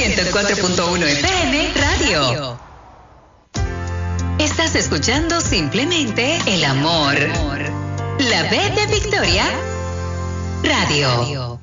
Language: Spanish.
104.1 FM Radio. Estás escuchando Simplemente el Amor. La B de Victoria Radio.